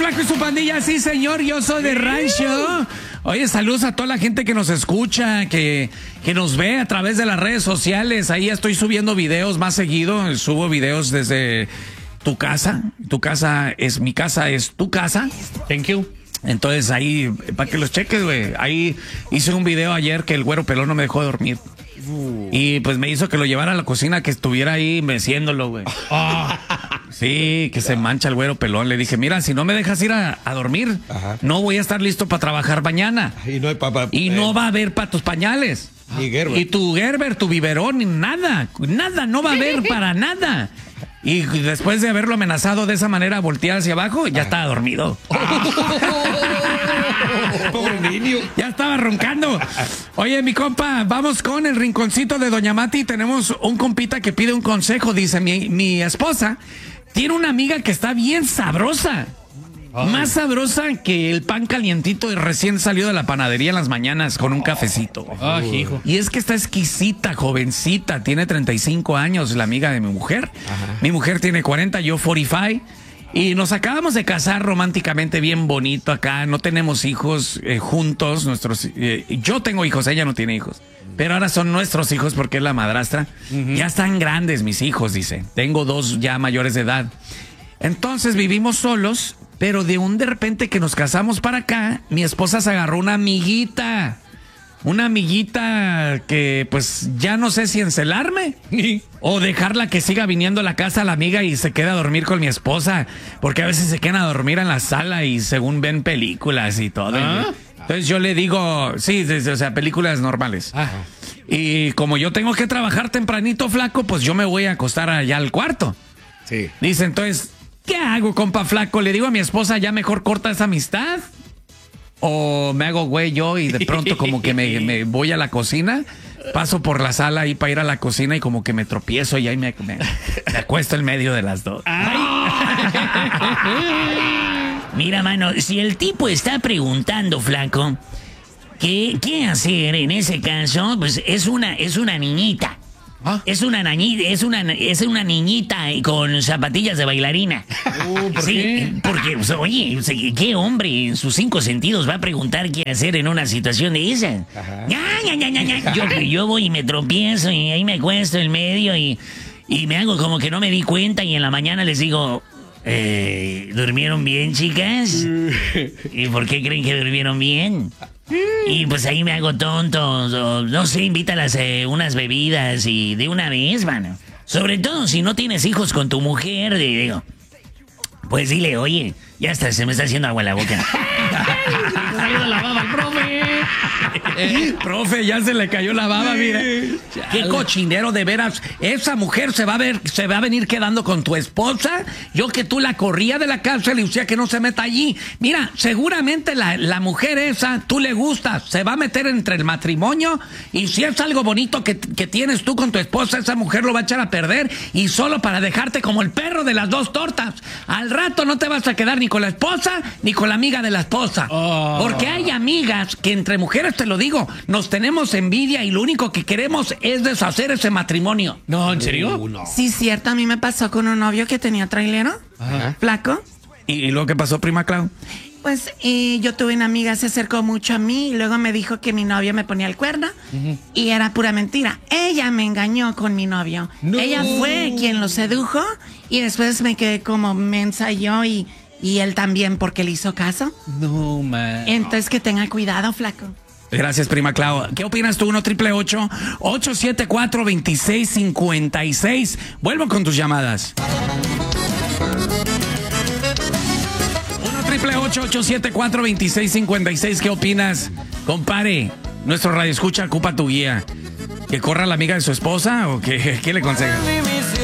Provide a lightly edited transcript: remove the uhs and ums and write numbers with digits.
Flaco y su pandilla, sí señor, yo soy de rancho. Oye, saludos a toda la gente que nos escucha, que nos ve a través de las redes sociales. Ahí estoy subiendo videos más seguido, subo videos desde tu casa. Tu casa es mi casa, es tu casa. Thank you. Entonces ahí, para que los cheques, güey. Ahí hice un video ayer que el güero pelón no me dejó dormir. Y pues me hizo que lo llevara a la cocina, que estuviera ahí meciéndolo, güey. Sí, que se mancha el güero pelón. Le dije, mira, si no me dejas ir a dormir, no voy a estar listo para trabajar mañana. Y no hay papá. Y no va a haber para tus pañales. Ni Gerber. Y tu Gerber, tu biberón, ni nada. Nada, no va a haber para nada. Y después de haberlo amenazado de esa manera, voltear hacia abajo, ya estaba dormido. Pobre niño. Ya estaba roncando. Oye, mi compa, vamos con el rinconcito de Doña Mati. Tenemos un compita que pide un consejo. Dice, mi esposa tiene una amiga que está bien sabrosa. Más sabrosa que el pan calientito y recién salido de la panadería en las mañanas con un cafecito. Hijo. Y es que está exquisita, jovencita, tiene 35 años, la amiga de mi mujer. Mi mujer tiene 40, yo 45. Y nos acabamos de casar románticamente bien bonito acá. No tenemos hijos juntos. Yo tengo hijos, ella no tiene hijos. Pero ahora son nuestros hijos porque es la madrastra. Ya están grandes mis hijos, dice. Tengo 2 ya mayores de edad. Entonces vivimos solos. Pero de repente que nos casamos para acá, mi esposa se agarró una amiguita. Una amiguita que pues ya no sé si encelarme o dejarla que siga viniendo a la casa la amiga y se queda a dormir con mi esposa. Porque a veces se quedan a dormir en la sala y según ven películas y todo. Entonces yo le digo, sí, o sea, películas normales. Y como yo tengo que trabajar tempranito, flaco, pues yo me voy a acostar allá al cuarto. Sí. Dice, entonces, ¿qué hago, compa flaco? ¿Le digo a mi esposa ya mejor corta esa amistad? ¿O me hago güey yo y de pronto como que me voy a la cocina? Paso por la sala ahí para ir a la cocina y como que me tropiezo y ahí me acuesto en medio de las dos. Mira, mano, si el tipo está preguntando, flaco, ¿qué hacer en ese caso? Pues es una niñita. Es una niñita con zapatillas de bailarina. ¿Por qué? Porque, oye, ¿qué hombre en sus 5 sentidos va a preguntar qué hacer en una situación de esa? Yo voy y me tropiezo y ahí me acuesto en medio y me hago como que no me di cuenta y en la mañana les digo, ¿durmieron bien, chicas? ¿Y por qué creen que durmieron bien? Y pues ahí me hago tonto, no sé, invítalas unas bebidas y de una vez, mano. Sobre todo si no tienes hijos con tu mujer, digo, pues dile, oye, ya está, se me está haciendo agua en la boca. Se salió de la baba el profe. Profe, ya se le cayó la baba, mira. Qué cochinero, de veras. Esa mujer se va a venir quedando con tu esposa. Yo que tú la corría de la cárcel y decía que no se meta allí. Mira, seguramente la mujer esa, tú le gustas, se va a meter entre el matrimonio y si es algo bonito que tienes tú con tu esposa, esa mujer lo va a echar a perder y solo para dejarte como el perro de las 2 tortas. Al rato no te vas a quedar ni con la esposa ni con la amiga de la esposa. Porque hay amigas que entre mujeres, te lo digo, nos tenemos envidia y lo único que queremos es deshacer ese matrimonio. No, ¿en serio? No. Sí, cierto, a mí me pasó con un novio que tenía trailero, flaco. ¿Y luego qué pasó, prima Clau? Pues yo tuve una amiga, se acercó mucho a mí y luego me dijo que mi novio me ponía el cuerno y era pura mentira. Ella me engañó con mi novio. No. Ella fue quien lo sedujo y después me quedé como mensa yo y él también porque le hizo caso. No, man. Entonces que tenga cuidado, flaco. Gracias, prima Clau. ¿Qué opinas tú? 1-888-874-2656. Vuelvo con tus llamadas. 1-888-874-2656. ¿Qué opinas? Compare, nuestro radioescucha ocupa tu guía. ¿Que corra la amiga de su esposa o qué le aconsejas?